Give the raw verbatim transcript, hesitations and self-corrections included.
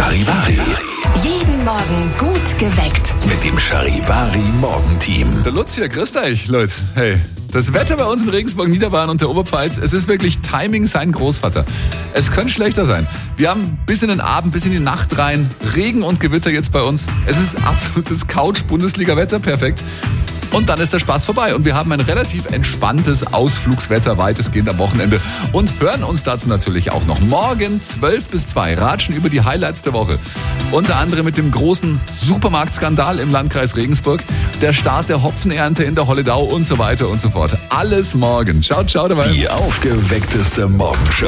Charivari. Jeden Morgen gut geweckt. Mit dem Charivari Morgenteam. Der Lutz hier, grüßt euch, Leute. Hey, das Wetter bei uns in Regensburg, Niederbayern und der Oberpfalz, es ist wirklich Timing sein Großvater. Es könnte schlechter sein. Wir haben bis in den Abend, bis in die Nacht rein Regen und Gewitter jetzt bei uns. Es ist absolutes Couch-Bundesliga-Wetter, perfekt. Und dann ist der Spaß vorbei und wir haben ein relativ entspanntes Ausflugswetter weitestgehend am Wochenende und hören uns dazu natürlich auch noch morgen zwölf bis zwei, ratschen über die Highlights der Woche. Unter anderem mit dem großen Supermarktskandal im Landkreis Regensburg, der Start der Hopfenernte in der Holledau und so weiter und so fort. Alles morgen. Ciao, ciao dabei. Die aufgeweckteste Morgenshow.